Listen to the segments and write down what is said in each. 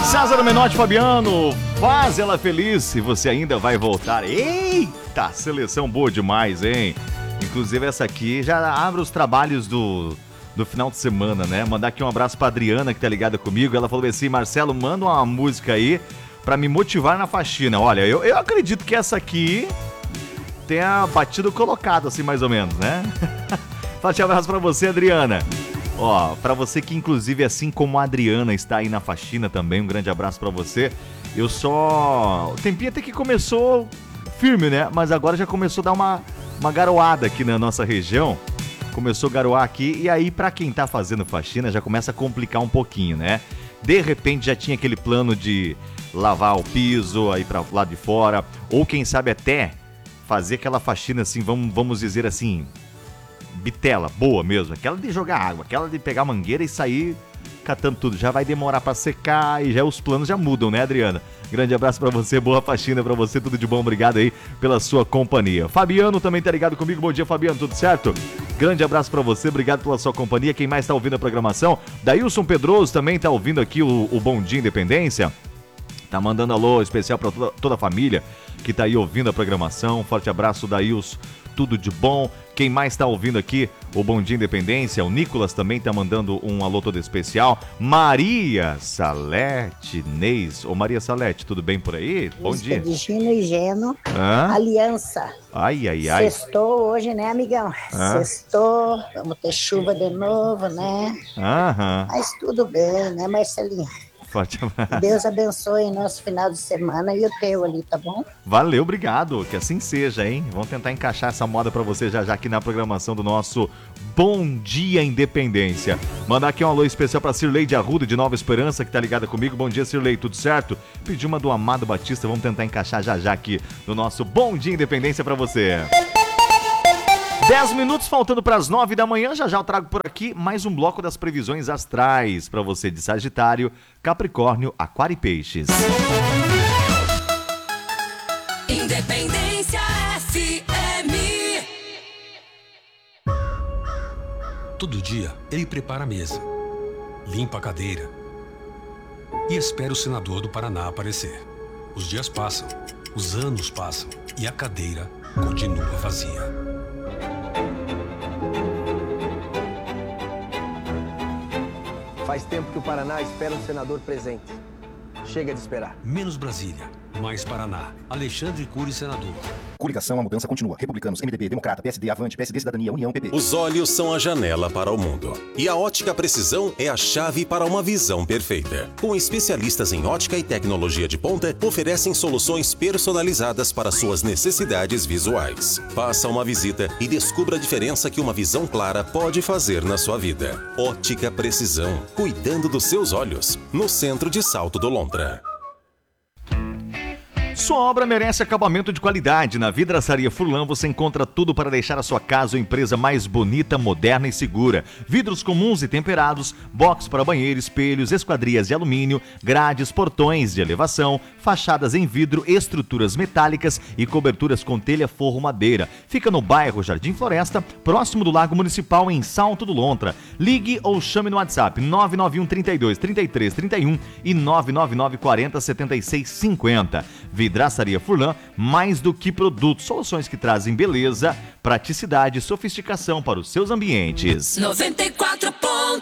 César Menotti, Fabiano, faz ela feliz e você ainda vai voltar. Eita, seleção boa demais, hein? Inclusive essa aqui já abre os trabalhos do final de semana, né? Mandar aqui um abraço pra Adriana que tá ligada comigo. Ela falou assim, Marcelo, manda uma música aí pra me motivar na faxina. Olha, eu acredito que essa aqui tenha batido colocado, assim, mais ou menos, né? Forte abraço pra você, Adriana. Ó, pra você que inclusive, assim como a Adriana está aí na faxina também, um grande abraço pra você. Eu só... O tempinho até que começou firme, né? Mas agora já começou a dar uma garoada aqui na nossa região. Começou a garoar aqui e aí pra quem tá fazendo faxina já começa a complicar um pouquinho, né? De repente já tinha aquele plano de lavar o piso aí pra lá de fora, ou quem sabe até fazer aquela faxina assim, vamos dizer assim, bitela, boa mesmo, aquela de jogar água, aquela de pegar a mangueira e sair catando tudo. Já vai demorar pra secar e já os planos já mudam, né, Adriana? Grande abraço pra você, boa faxina pra você, tudo de bom, obrigado aí pela sua companhia. Fabiano também tá ligado comigo, bom dia, Fabiano, tudo certo? Grande abraço pra você, obrigado pela sua companhia. Quem mais tá ouvindo a programação? Daílson Pedroso também tá ouvindo aqui o Bom Dia Independência. Tá mandando alô especial pra toda a família que tá aí ouvindo a programação. Forte abraço, Daílson, tudo de bom. Quem mais tá ouvindo aqui o Bom Dia Independência? O Nicolas também tá mandando um alô todo especial. Maria Salete Neis. Ô Maria Salete, tudo bem por aí? Bom dia. De Gino e Geno. Aliança. Ai, ai, ai. Sextou hoje, né, amigão? Sextou, vamos ter chuva de novo, né? Aham. Mas tudo bem, né, Marcelinho? Forte abraço. Deus abençoe nosso final de semana e o teu ali, tá bom? Valeu, obrigado. Que assim seja, hein? Vamos tentar encaixar essa moda pra você já aqui na programação do nosso Bom Dia Independência. Mandar aqui um alô especial pra Cirleide Arruda de Nova Esperança, que tá ligada comigo. Bom dia, Cirlei, tudo certo? Pedi uma do Amado Batista, vamos tentar encaixar já aqui no nosso Bom Dia Independência pra você. 10 minutos faltando para as 9 da manhã, já eu trago por aqui mais um bloco das previsões astrais para você de Sagitário, Capricórnio, Aquário e Peixes. Independência FM. Todo dia ele prepara a mesa, limpa a cadeira e espera o senador do Paraná aparecer. Os dias passam, os anos passam e a cadeira continua vazia. Faz tempo que o Paraná espera um senador presente. Chega de esperar. Menos Brasília, mais Paraná. Alexandre Cury, senador. Coligação, a mudança continua. Republicanos, MDB, Democrata, PSD, Avante, PSD, Cidadania, União, PP. Os olhos são a janela para o mundo. E a Ótica Precisão é a chave para uma visão perfeita. Com especialistas em ótica e tecnologia de ponta, oferecem soluções personalizadas para suas necessidades visuais. Faça uma visita e descubra a diferença que uma visão clara pode fazer na sua vida. Ótica Precisão, cuidando dos seus olhos. No centro de Salto do Lontra. Sua obra merece acabamento de qualidade. Na Vidraçaria Furlan você encontra tudo para deixar a sua casa ou empresa mais bonita, moderna e segura. Vidros comuns e temperados, box para banheiro, espelhos, esquadrias de alumínio, grades, portões de elevação, fachadas em vidro, estruturas metálicas e coberturas com telha, forro, madeira. Fica no bairro Jardim Floresta, próximo do Lago Municipal, em Salto do Lontra. Ligue ou chame no WhatsApp 991 32 33 31 e 999 40 76 50. Vidraçaria Furlan, mais do que produtos, soluções que trazem beleza, praticidade e sofisticação para os seus ambientes. 94.1.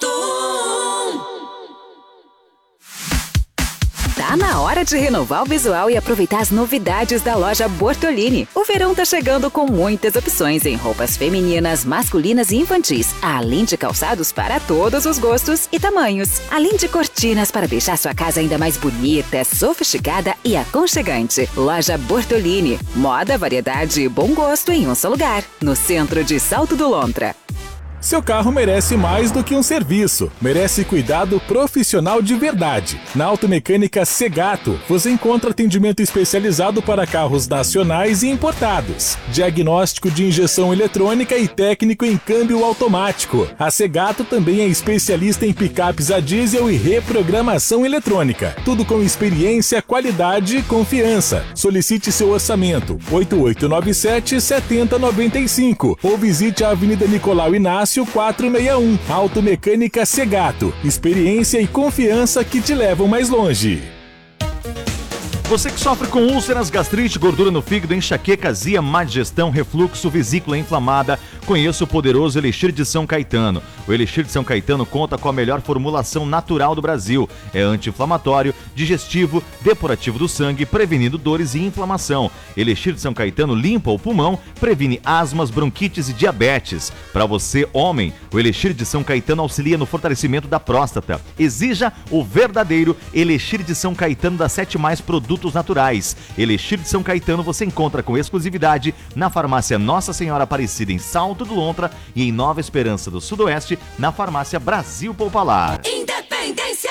Tá na hora de renovar o visual e aproveitar as novidades da loja Bortolini. O verão tá chegando com muitas opções em roupas femininas, masculinas e infantis, além de calçados para todos os gostos e tamanhos. Além de cortinas para deixar sua casa ainda mais bonita, sofisticada e aconchegante. Loja Bortolini. Moda, variedade e bom gosto em um só lugar. No centro de Salto do Lontra. Seu carro merece mais do que um serviço, merece cuidado profissional de verdade. Na Automecânica Segato, você encontra atendimento especializado para carros nacionais e importados, diagnóstico de injeção eletrônica e técnico em câmbio automático. A Segato também é especialista em picapes a diesel e reprogramação eletrônica. Tudo com experiência, qualidade e confiança. Solicite seu orçamento 8897-7095 ou visite a Avenida Nicolau Inácio Venâncio 461. Automecânica Segato. Experiência e confiança que te levam mais longe. Você que sofre com úlceras, gastrite, gordura no fígado, enxaqueca, azia, má digestão, refluxo, vesícula inflamada, conheça o poderoso Elixir de São Caetano. O Elixir de São Caetano conta com a melhor formulação natural do Brasil. É anti-inflamatório, digestivo, depurativo do sangue, prevenindo dores e inflamação. Elixir de São Caetano limpa o pulmão, previne asmas, bronquites e diabetes. Para você, homem, o Elixir de São Caetano auxilia no fortalecimento da próstata. Exija o verdadeiro Elixir de São Caetano das 7 Mais Produtos Naturais. Elixir de São Caetano você encontra com exclusividade na farmácia Nossa Senhora Aparecida em Salto do Lontra e em Nova Esperança do Sudoeste na farmácia Brasil Popular. Independência!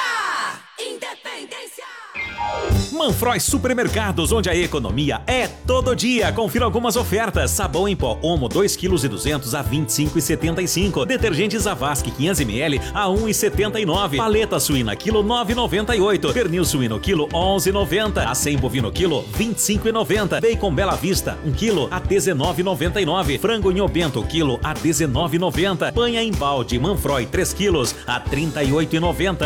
Manfroy Supermercados, onde a economia é todo dia. Confira algumas ofertas. Sabão em pó Omo 2,2 kg a R$ 25,75. Detergente Zavasc 500ml a R$ 1,79. Paleta suína quilo R$ 9,98. Pernil suíno quilo R$ 11,90. Acém bovino quilo R$ 25,90. Bacon Bela Vista 1 kg a R$ 19,99. Frango Nhobento quilo a R$ 19,90. Banha em balde Manfroy 3 kg a R$ 38,90.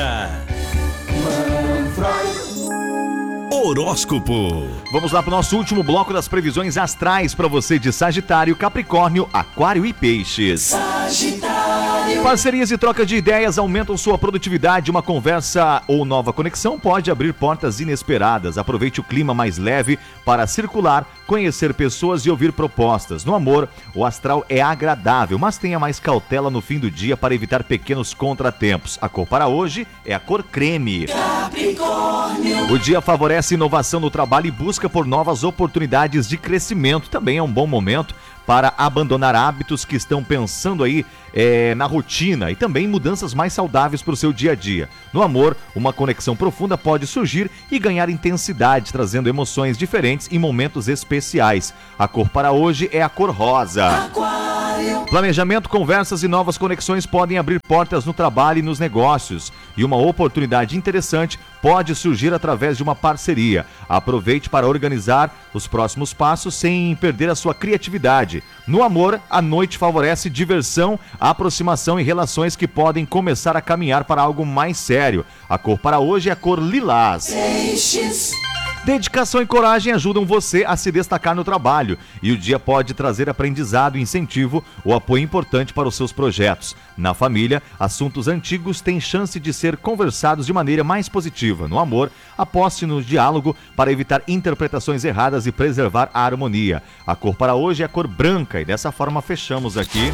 Horóscopo. Vamos lá para o nosso último bloco das previsões astrais para você de Sagitário, Capricórnio, Aquário e Peixes. Sagitário. Parcerias e troca de ideias aumentam sua produtividade. Uma conversa ou nova conexão pode abrir portas inesperadas. Aproveite o clima mais leve para circular, conhecer pessoas e ouvir propostas. No amor, o astral é agradável, mas tenha mais cautela no fim do dia para evitar pequenos contratempos. A cor para hoje é a cor creme. Capricórnio. O dia favorece inovação no trabalho e busca por novas oportunidades de crescimento. Também é um bom momento para abandonar hábitos que estão pensando aí na rotina e também mudanças mais saudáveis para o seu dia a dia. No amor, uma conexão profunda pode surgir e ganhar intensidade, trazendo emoções diferentes em momentos especiais. A cor para hoje é a cor rosa. Aquário. Planejamento, conversas e novas conexões podem abrir portas no trabalho e nos negócios. E uma oportunidade interessante pode surgir através de uma parceria. Aproveite para organizar os próximos passos sem perder a sua criatividade. No amor, a noite favorece diversão, aproximação e relações que podem começar a caminhar para algo mais sério. A cor para hoje é a cor lilás. Peixes. Dedicação e coragem ajudam você a se destacar no trabalho e o dia pode trazer aprendizado, incentivo ou apoio importante para os seus projetos. Na família, assuntos antigos têm chance de ser conversados de maneira mais positiva. No amor, aposte no diálogo para evitar interpretações erradas e preservar a harmonia. A cor para hoje é a cor branca e dessa forma fechamos aqui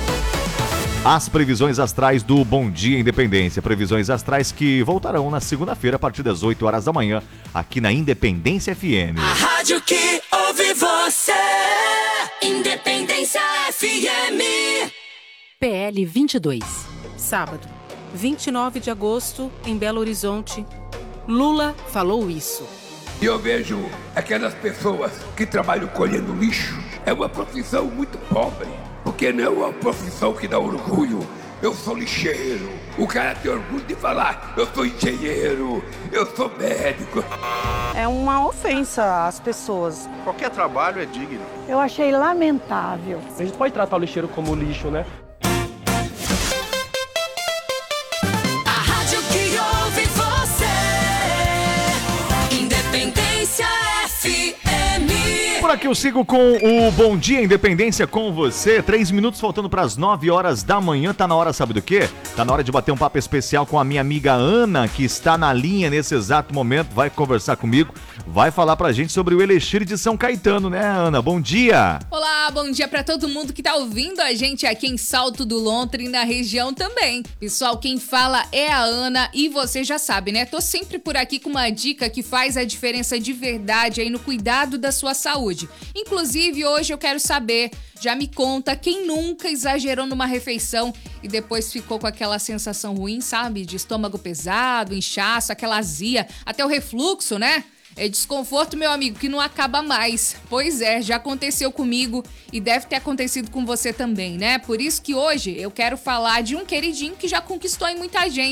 as previsões astrais do Bom Dia Independência. Previsões astrais que voltarão na segunda-feira a partir das 8 horas da manhã, aqui na Independência FM. A rádio que ouve você, Independência FM. PL 22, sábado, 29 de agosto, em Belo Horizonte. Lula falou isso. E eu vejo aquelas pessoas que trabalham colhendo lixo. É uma profissão muito pobre. Porque não é uma profissão que dá orgulho. Eu sou lixeiro. O cara tem orgulho de falar, eu sou engenheiro, eu sou médico. É uma ofensa às pessoas. Qualquer trabalho é digno. Eu achei lamentável. A gente pode tratar o lixeiro como lixo, né? A rádio que ouve você, Independência FM. Por aqui eu sigo com o Bom Dia Independência com você. 3 minutos faltando para as 9 horas da manhã. Tá na hora, sabe do quê? Tá na hora de bater um papo especial com a minha amiga Ana, que está na linha nesse exato momento. Vai conversar comigo, vai falar pra gente sobre o Elixir de São Caetano, né, Ana? Bom dia! Olá, bom dia pra todo mundo que tá ouvindo a gente aqui em Salto do Lontra e na região também. Pessoal, quem fala é a Ana e você já sabe, né? Tô sempre por aqui com uma dica que faz a diferença de verdade aí no cuidado da sua saúde. Inclusive, hoje eu quero saber, já me conta, quem nunca exagerou numa refeição e depois ficou com aquela sensação ruim, sabe? De estômago pesado, inchaço, aquela azia, até o refluxo, né? É desconforto, meu amigo, que não acaba mais. Pois é, já aconteceu comigo e deve ter acontecido com você também, né? Por isso que hoje eu quero falar de um queridinho que já conquistou em muita gente.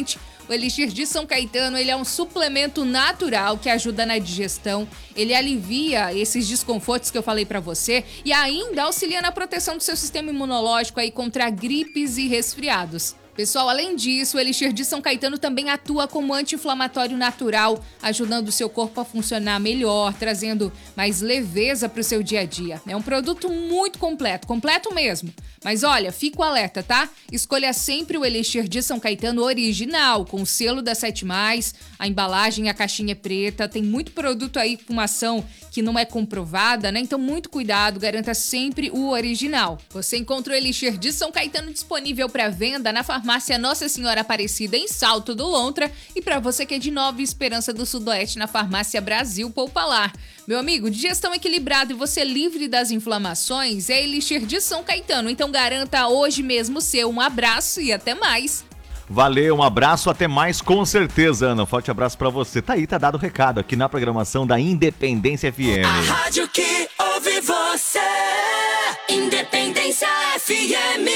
O Elixir de São Caetano, ele é um suplemento natural que ajuda na digestão, ele alivia esses desconfortos que eu falei pra você e ainda auxilia na proteção do seu sistema imunológico aí contra gripes e resfriados. Pessoal, além disso, o Elixir de São Caetano também atua como anti-inflamatório natural, ajudando o seu corpo a funcionar melhor, trazendo mais leveza para o seu dia a dia. É um produto muito completo mesmo. Mas olha, fica o alerta, tá? Escolha sempre o Elixir de São Caetano original, com o selo da 7+, a embalagem, a caixinha é preta, tem muito produto aí com uma ação que não é comprovada, né? Então muito cuidado, garanta sempre o original. Você encontra o Elixir de São Caetano disponível para venda na farmácia Nossa Senhora Aparecida em Salto do Lontra e para você que é de Nova Esperança do Sudoeste na farmácia Brasil Poupalar. Meu amigo, digestão equilibrada e você livre das inflamações é Elixir de São Caetano. Então garanta hoje mesmo o seu. Um abraço e até mais. Valeu, um abraço, até mais, com certeza, Ana. Um forte abraço pra você. Tá aí, tá dado o recado aqui na programação da Independência FM. A rádio que ouve você. Independência FM.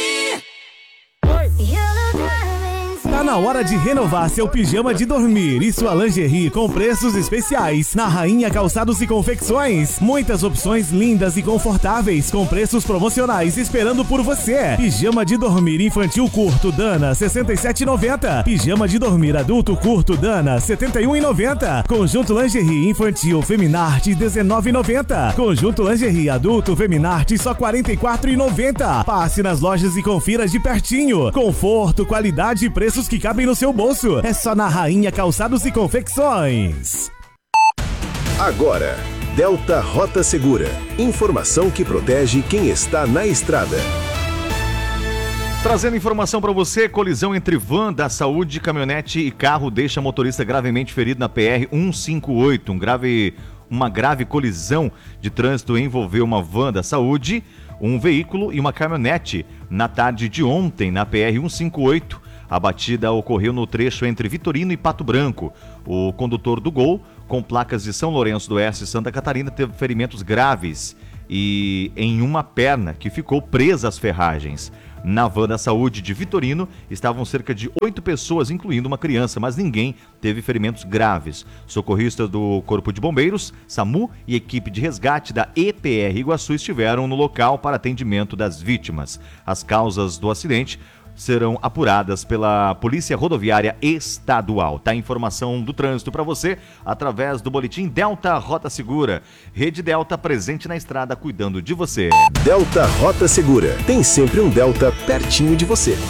Tá na hora de renovar seu pijama de dormir e sua lingerie com preços especiais na Rainha Calçados e Confecções. Muitas opções lindas e confortáveis com preços promocionais esperando por você. Pijama de dormir infantil curto Dana, R$ 67,90. Pijama de dormir adulto curto Dana, R$ 71,90. Conjunto lingerie infantil Feminarte, R$ 19,90. Conjunto lingerie adulto Feminarte, só R$ 44,90. Passe nas lojas e confira de pertinho. Conforto, qualidade e preços que cabem no seu bolso. É só na Rainha Calçados e Confecções. Agora, Delta Rota Segura. Informação que protege quem está na estrada. Trazendo informação para você, colisão entre van da saúde, caminhonete e carro deixa motorista gravemente ferido na PR 158. Uma grave colisão de trânsito envolveu uma van da saúde, um veículo e uma caminhonete na tarde de ontem na PR 158. A batida ocorreu no trecho entre Vitorino e Pato Branco. O condutor do Gol, com placas de São Lourenço do Oeste e Santa Catarina, teve ferimentos graves e em uma perna que ficou presa às ferragens. Na van da saúde de Vitorino estavam cerca de 8 pessoas, incluindo uma criança, mas ninguém teve ferimentos graves. Socorristas do Corpo de Bombeiros, SAMU e equipe de resgate da EPR Iguaçu estiveram no local para atendimento das vítimas. As causas do acidente serão apuradas pela Polícia Rodoviária Estadual. Tá a informação do trânsito para você através do boletim Delta Rota Segura. Rede Delta presente na estrada cuidando de você. Delta Rota Segura. Tem sempre um Delta pertinho de você.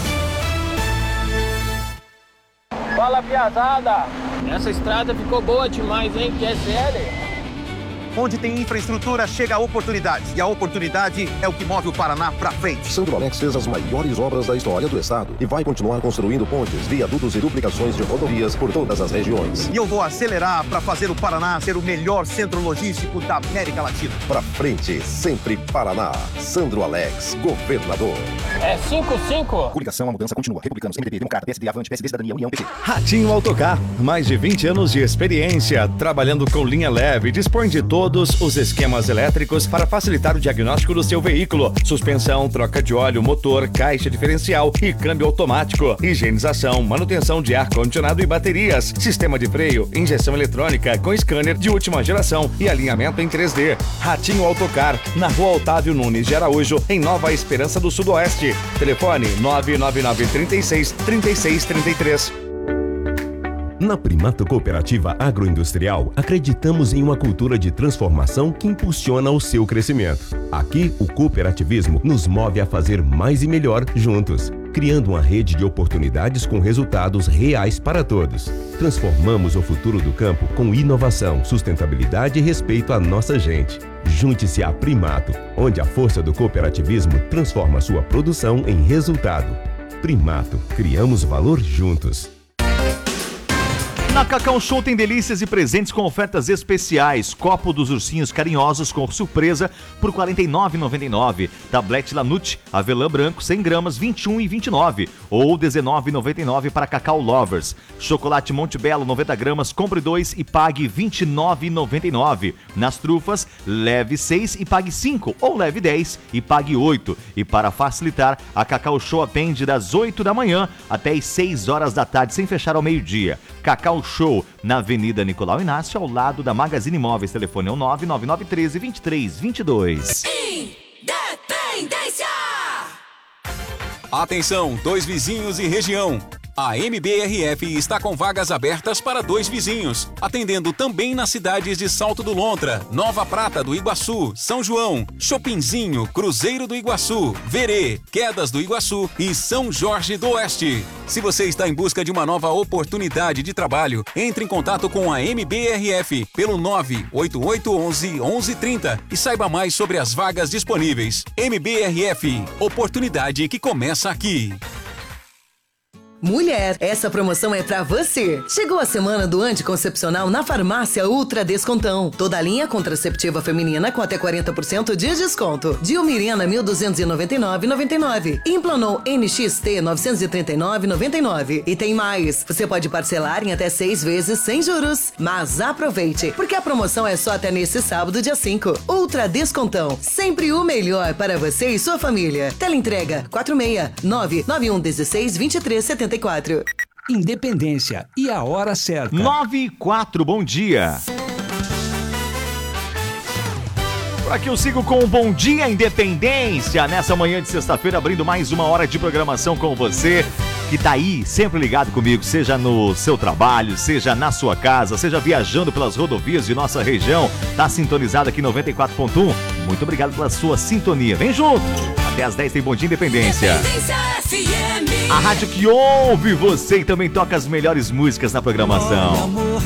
Fala, piazada! Essa estrada ficou boa demais, hein? QSL? Onde tem infraestrutura, chega a oportunidade. E a oportunidade é o que move o Paraná pra frente. Sandro Alex fez as maiores obras da história do estado e vai continuar construindo pontes, viadutos e duplicações de rodovias por todas as regiões. E eu vou acelerar para fazer o Paraná ser o melhor centro logístico da América Latina. Pra frente, sempre Paraná. Sandro Alex, governador. É 5-5. Coligação, a mudança continua. Republicanos, MDB, Democrata, PSD, Avante, PSD, Cidadania, União, PP. Ratinho Autocar. Mais de 20 anos de experiência, trabalhando com linha leve, dispõe de todos os esquemas elétricos para facilitar o diagnóstico do seu veículo. Suspensão, troca de óleo, motor, caixa diferencial e câmbio automático. Higienização, manutenção de ar-condicionado e baterias. Sistema de freio, injeção eletrônica com scanner de última geração e alinhamento em 3D. Ratinho Autocar, na Rua Otávio Nunes de Araújo, em Nova Esperança do Sudoeste. Telefone 999-36-3633. Na Primato Cooperativa Agroindustrial, acreditamos em uma cultura de transformação que impulsiona o seu crescimento. Aqui, o cooperativismo nos move a fazer mais e melhor juntos, criando uma rede de oportunidades com resultados reais para todos. Transformamos o futuro do campo com inovação, sustentabilidade e respeito à nossa gente. Junte-se à Primato, onde a força do cooperativismo transforma sua produção em resultado. Primato, criamos valor juntos. Na Cacau Show tem delícias e presentes com ofertas especiais. Copo dos ursinhos carinhosos com surpresa por R$ 49,99. Tablete Lanute avelã branco 100 gramas R$ 21,29 ou R$ 19,99 para Cacau Lovers. Chocolate Montebello 90 gramas, compre 2 e pague R$ 29,99. Nas trufas, leve 6 e pague 5 ou leve 10 e pague 8. E para facilitar, a Cacau Show atende das 8 da manhã até as 6 horas da tarde, sem fechar ao meio-dia. Cacau Show, na Avenida Nicolau Inácio, ao lado da Magazine Imóveis. Telefone é o 99913-2322. Independência! Atenção, 2 vizinhos e região. A MBRF está com vagas abertas para 2 vizinhos, atendendo também nas cidades de Salto do Lontra, Nova Prata do Iguaçu, São João, Chopinzinho, Cruzeiro do Iguaçu, Verê, Quedas do Iguaçu e São Jorge do Oeste. Se você está em busca de uma nova oportunidade de trabalho, entre em contato com a MBRF pelo 98811-1130 e saiba mais sobre as vagas disponíveis. MBRF, oportunidade que começa aqui. Mulher, essa promoção é pra você. Chegou a semana do anticoncepcional na Farmácia Ultra Descontão. Toda a linha contraceptiva feminina com até 40% de desconto. Diomirena 1.299,99. Implanon NXT 939,99. E tem mais. Você pode parcelar em até 6 vezes sem juros. Mas aproveite, porque a promoção é só até nesse sábado, dia 5. Ultra Descontão. Sempre o melhor para você e sua família. Teleentrega 46991162374. Independência e a hora certa. 9h04, bom dia. Por aqui eu sigo com o Bom Dia Independência, nessa manhã de sexta-feira, abrindo mais uma hora de programação com você, que tá aí, sempre ligado comigo, seja no seu trabalho, seja na sua casa, seja viajando pelas rodovias de nossa região, tá sintonizado aqui 94.1. Muito obrigado pela sua sintonia. Vem junto! Até às 10 tem Bom Dia Independência. A rádio que ouve você e também toca as melhores músicas na programação. Amor,